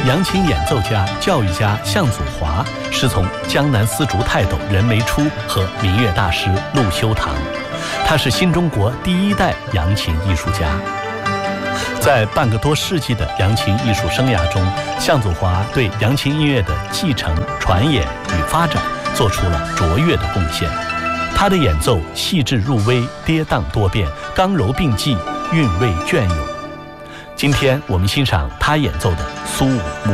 扬琴演奏家、教育家向祖华师从江南丝竹泰斗任梅初和民乐大师陆修堂，他是新中国第一代扬琴艺术家。在半个多世纪的扬琴艺术生涯中，向祖华对扬琴音乐的继承、传演与发展做出了卓越的贡献。他的演奏细致入微、跌宕多变、刚柔并济、韵味隽永。今天我们欣赏他演奏的苏武牧。